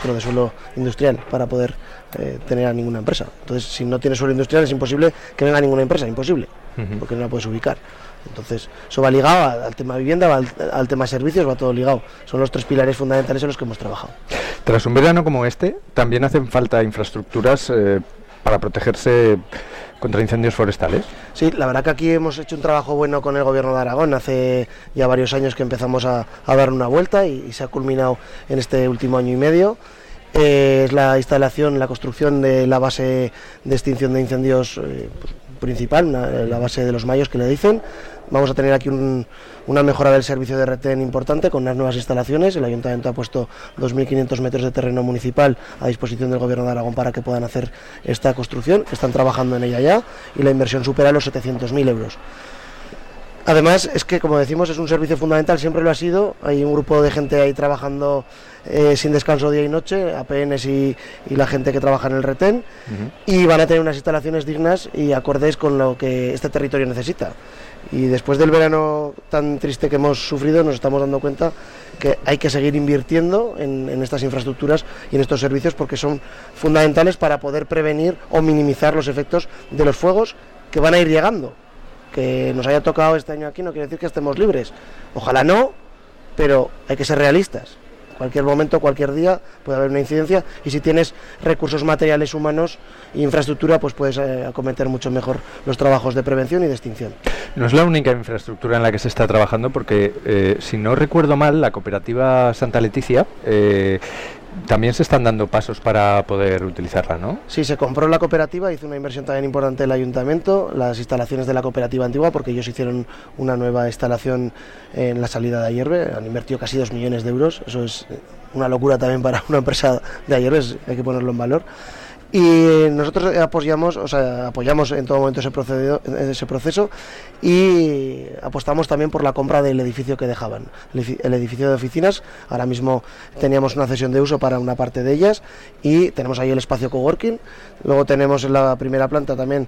de suelo industrial para poder tener a ninguna empresa. Entonces, si no tienes suelo industrial es imposible que venga ninguna empresa, imposible, porque no la puedes ubicar. Entonces, eso va ligado al tema vivienda, va al tema servicios, va todo ligado. Son los 3 pilares fundamentales en los que hemos trabajado. Tras un verano como este, también hacen falta infraestructuras para protegerse contra incendios forestales. Sí, la verdad que aquí hemos hecho un trabajo bueno con el Gobierno de Aragón. Hace ya varios años que empezamos a dar una vuelta y se ha culminado en este último año y medio. Es la instalación, la construcción de la base de extinción de incendios principal, la base de los Mayos que le dicen. Vamos a tener aquí una mejora del servicio de retén importante con unas nuevas instalaciones. El Ayuntamiento ha puesto 2.500 metros de terreno municipal a disposición del Gobierno de Aragón para que puedan hacer esta construcción, que están trabajando en ella ya, y la inversión supera los 700.000 euros. Además, es que, como decimos, es un servicio fundamental, siempre lo ha sido. Hay un grupo de gente ahí trabajando sin descanso día y noche, APNs y la gente que trabaja en el retén, y van a tener unas instalaciones dignas y acordes con lo que este territorio necesita. Y después del verano tan triste que hemos sufrido, nos estamos dando cuenta que hay que seguir invirtiendo en estas infraestructuras y en estos servicios, porque son fundamentales para poder prevenir o minimizar los efectos de los fuegos que van a ir llegando. Que nos haya tocado este año aquí no quiere decir que estemos libres. Ojalá no, pero hay que ser realistas. Cualquier momento, cualquier día puede haber una incidencia, y si tienes recursos materiales, humanos e infraestructura, pues puedes acometer mucho mejor los trabajos de prevención y de extinción. No es la única infraestructura en la que se está trabajando, porque si no recuerdo mal, la cooperativa Santa Leticia también se están dando pasos para poder utilizarla, ¿no? Sí, se compró la cooperativa, hizo una inversión también importante el ayuntamiento, las instalaciones de la cooperativa antigua, porque ellos hicieron una nueva instalación en la salida de Ayerbe, han invertido casi 2 millones de euros, eso es una locura también para una empresa de Ayerbe, hay que ponerlo en valor. Y nosotros apoyamos en todo momento ese proceso, y apostamos también por la compra del edificio que dejaban, el edificio de oficinas. Ahora mismo teníamos una cesión de uso para una parte de ellas y tenemos ahí el espacio coworking. Luego tenemos en la primera planta también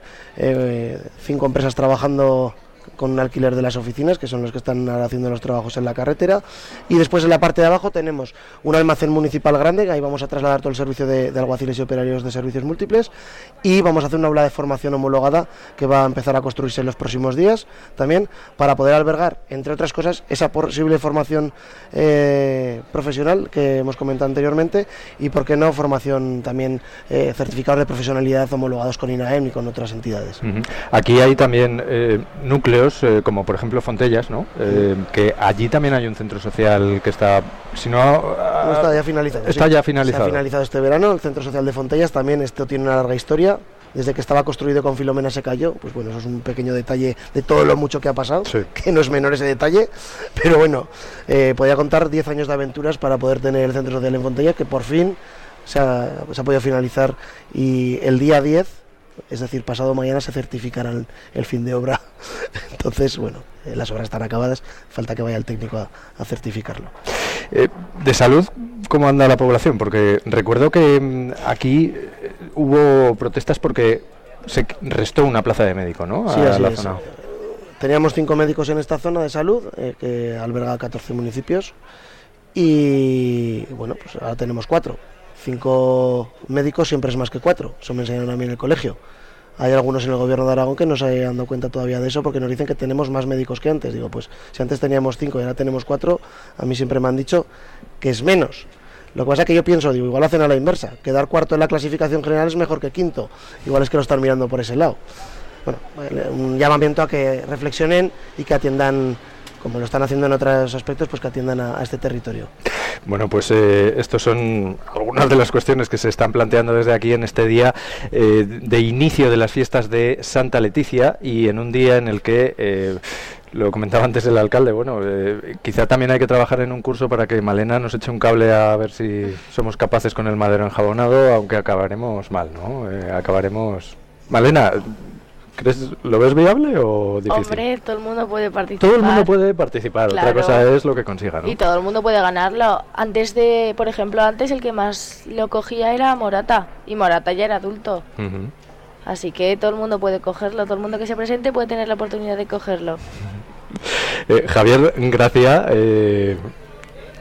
5 empresas trabajando con un alquiler de las oficinas, que son los que están ahora haciendo los trabajos en la carretera, y después en la parte de abajo tenemos un almacén municipal grande, que ahí vamos a trasladar todo el servicio de alguaciles y operarios de servicios múltiples, y vamos a hacer una aula de formación homologada que va a empezar a construirse en los próximos días también, para poder albergar, entre otras cosas, esa posible formación profesional que hemos comentado anteriormente, y por qué no formación también certificados de profesionalidad homologados con INAEM y con otras entidades. Aquí hay también núcleos como por ejemplo Fontellas, ¿no? Que allí también hay un centro social que está, si no está ya finalizado. Está ya finalizado. Se ha finalizado este verano el centro social de Fontellas. También esto tiene una larga historia. Desde que estaba construido con Filomena se cayó. Pues bueno, eso es un pequeño detalle de todo lo mucho que ha pasado, sí, que no es menor ese detalle, pero bueno, podía contar 10 años de aventuras para poder tener el centro social en Fontellas, que por fin se ha podido finalizar, y el día 10, es decir, pasado mañana, se certificará el fin de obra. Entonces, bueno, las obras están acabadas, falta que vaya el técnico a certificarlo. De salud, ¿cómo anda la población? Porque recuerdo que aquí hubo protestas porque se restó una plaza de médico, ¿no? Sí, así es. Zona. Teníamos 5 médicos en esta zona de salud, que alberga 14 municipios, y bueno, pues ahora tenemos 4. 5 médicos siempre es más que 4, eso me enseñaron a mí en el colegio. Hay algunos en el Gobierno de Aragón que no se han dado cuenta todavía de eso, porque nos dicen que tenemos más médicos que antes. Digo, pues si antes teníamos 5 y ahora tenemos 4, a mí siempre me han dicho que es menos. Lo que pasa es que yo pienso, digo, igual hacen a la inversa, quedar cuarto en la clasificación general es mejor que quinto, igual es que lo están mirando por ese lado. Bueno, un llamamiento a que reflexionen y que atiendan, como lo están haciendo en otros aspectos, pues que atiendan a este territorio. Bueno, pues estos son algunas de las cuestiones que se están planteando desde aquí en este día de inicio de las fiestas de Santa Leticia, y en un día en el que, lo comentaba antes el alcalde, bueno, quizá también hay que trabajar en un curso para que Malena nos eche un cable a ver si somos capaces con el madero enjabonado, aunque acabaremos mal, ¿no? Malena, ¿lo ves viable o difícil? Hombre, todo el mundo puede participar. Todo el mundo puede participar, claro. Otra cosa es lo que consiga, ¿no? Y todo el mundo puede ganarlo. Antes el que más lo cogía era Morata, y Morata ya era adulto. Así que todo el mundo puede cogerlo, todo el mundo que se presente puede tener la oportunidad de cogerlo. Javier Gracia,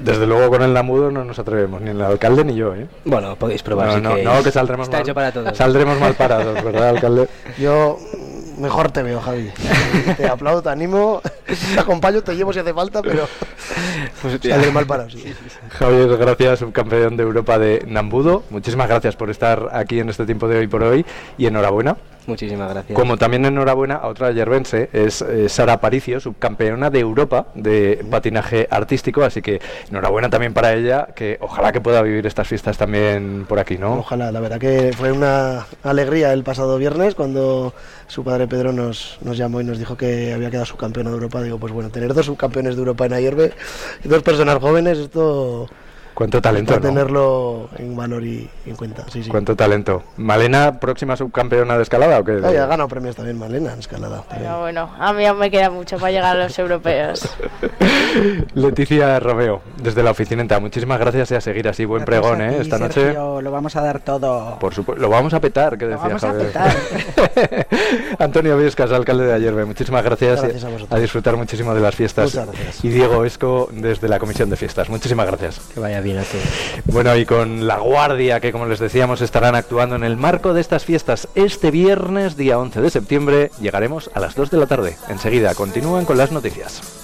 Desde luego con el Nambudo no nos atrevemos, ni el alcalde ni yo, ¿eh? Bueno, podéis probar. Que saldremos está hecho para todos. Saldremos mal parados, ¿verdad, alcalde? Yo mejor te veo, Javi. Te aplaudo, te animo, te acompaño, te llevo si hace falta, pero pues, saldré mal parado. Sí. Javier, gracias, subcampeón de Europa de Nambudo. Muchísimas gracias por estar aquí en este tiempo de Hoy por Hoy y enhorabuena. Muchísimas gracias. Como también enhorabuena a otra yerbense, es Sara Aparicio, subcampeona de Europa de patinaje artístico, así que enhorabuena también para ella, que ojalá que pueda vivir estas fiestas también por aquí, ¿no? Ojalá, la verdad que fue una alegría el pasado viernes cuando su padre Pedro nos llamó y nos dijo que había quedado subcampeona de Europa. Digo, pues bueno, tener 2 subcampeones de Europa en Ayerbe y 2 personas jóvenes, esto... Cuánto talento, para tenerlo en valor y en cuenta. Sí. Cuánto talento. ¿Malena, próxima subcampeona de escalada o qué? Ha ganado premios también Malena en escalada. Bueno, a mí aún me queda mucho para llegar a los europeos. Leticia Romeo, desde la oficineta, muchísimas gracias y a seguir así. Buen gracias pregón, ti, esta Sergio, noche. Lo vamos a dar todo. Por supuesto, lo vamos a petar, que decía Javier. Antonio Viescas, alcalde de Ayerbe, muchísimas gracias a disfrutar muchísimo de las fiestas. Muchas gracias. Y Diego Esco, desde la Comisión de Fiestas, muchísimas gracias. Que vaya bien a todos. Bueno, y con La Guardia, que como les decíamos estarán actuando en el marco de estas fiestas este viernes, día 11 de septiembre, llegaremos a las 2 de la tarde. Enseguida continúan con las noticias.